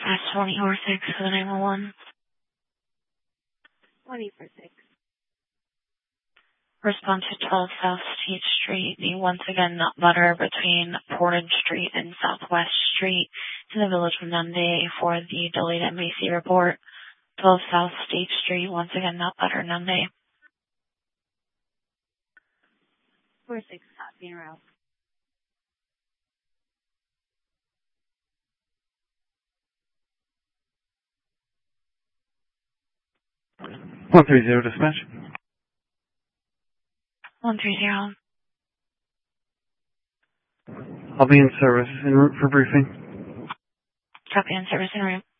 2046 for the 911. 2046. Respond to 12 South State Street. The once again nut butter between Portage Street and Southwest Street in the village of Nunde for the delayed NBC report. 12 South State Street, once again nut butter, Nunde. 46, copy en route. One 30 dispatch. 130. I'll be in service en route for briefing. Copy, in service en route.